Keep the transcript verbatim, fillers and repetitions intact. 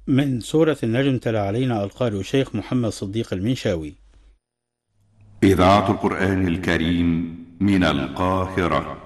من سورة النجم تلا علينا القارئ الشيخ محمد صديق المنشاوي. إذاعة القرآن الكريم من القاهرة.